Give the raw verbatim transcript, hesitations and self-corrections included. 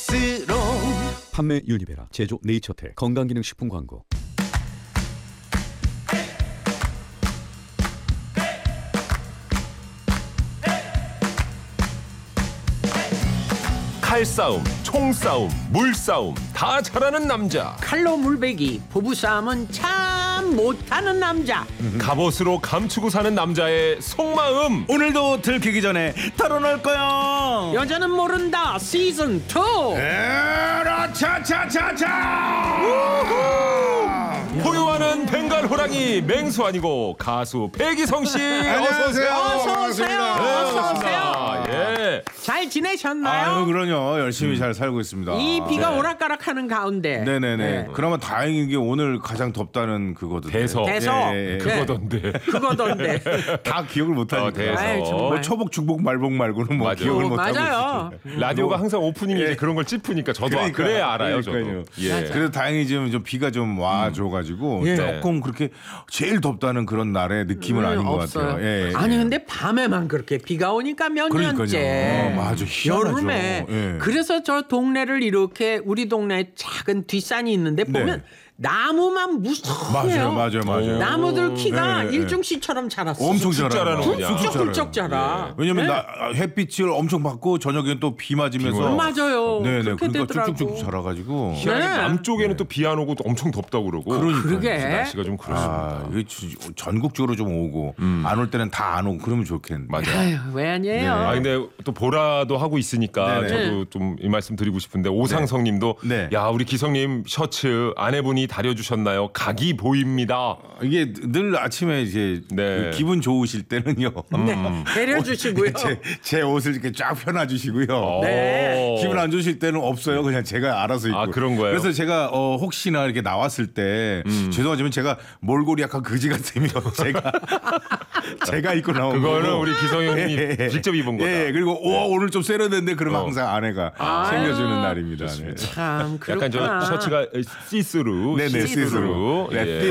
스스로. 판매 유니베라, 제조 네이처텍, 건강기능식품 광고. 칼싸움, 총싸움, 물싸움 다 잘하는 남자. 칼로 물베기, 부부싸움은 참 못하는 남자. 갑옷으로 감추고 사는 남자의 속마음. 오늘도 들키기 전에 털어놓을 거야. 여자는 모른다 시즌 투. 에라 차차차차. 포효하는 벵갈 호랑이 맹수 아니고 가수 백이성 씨. 어서 오세요. 어서 오세요. 어서 오세요. 아, 예. 잘 지내셨나요? 아유, 그럼요. 열심히 잘 살고 있습니다. 이 비가 네. 오락가락하는 가운데. 네네네. 네. 그나마 다행인 게 오늘 가장 덥다는 그거든. 대서. 대서. 예, 예, 예. 그거던데. 그거던데. 다 기억을 못 어, 하니까. 대서. 아이, 정말. 뭐 초복, 중복, 말복 말고는 뭐 맞아요. 기억을 어, 못 하고 맞아요. 있어요. 라디오가 항상 오프닝에 이제 그런 걸 짚으니까 저도 그러니까요. 그래야 알아요. 그러니까요. 저도. 예. 그래도 다행히 좀, 좀 비가 좀 와줘가지고 예. 조금 그렇게 제일 덥다는 그런 날의 느낌은 아닌 것 없어요. 같아요. 예, 예. 아니 근데 밤에만 그렇게 비가 오니까 몇 그러니까요. 년째. 어, 맞아. 희한하죠. 여름에. 예. 그래서 저 동네를 이렇게 우리 동네에 작은 뒷산이 있는데 보면 나무만 무성해요. 맞아요, 맞아요, 맞아요. 나무들 키가 예, 예. 일중씨처럼 자랐어. 엄청 쑥쑥 자라요. 자라는군요. 쑥쑥 훌쩍훌쩍 자라요. 자라. 왜냐면 네? 나, 햇빛을 엄청 받고 저녁에는 또 비 맞으면서 맞아요. 네네. 그렇게 그러니까 되더라고. 쭉쭉쭉 자라가지고. 희한하게 네. 남쪽에는 또 비 안 오고 또 엄청 덥다고 그러고. 그러니까요. 그러게. 그래서 날씨가 좀 그렇습니다. 아, 이게 지- 전국적으로 좀 오고 안 올 때는 다 안 오고 그러면 좋겠는데. 맞아요. 아유 왜 아니에요? 아 근데 또 보라도 하고 있으니까 네네. 저도 좀 이 말씀 드리고 싶은데 오상성님도 네. 야 우리 기성님 셔츠 아내분이 다려주셨나요? 각이 보입니다. 이게 늘 아침에 이제 네. 그 기분 좋으실 때는요. 네. 배려주시고요. 제, 제 옷을 이렇게 쫙 펴놔주시고요. 네. 기분 안 좋으실 때는 없어요. 그냥 제가 알아서 입고. 아, 그런 거예요? 그래서 제가 어, 혹시나 이렇게 나왔을 때 죄송하지만 제가 몰골이 약간 그지 같으면 제가 제가 입고 나오고. 그거는 우리 기성 형님이 예, 예. 직접 입은 거다. 예, 그리고 오, 오늘 좀 세련된데 그러면 어. 항상 아내가 챙겨주는 날입니다. 네. 참 그렇구나. 약간 저 셔츠가 시스루, 네네, 시스루. 시스루. 네, 예.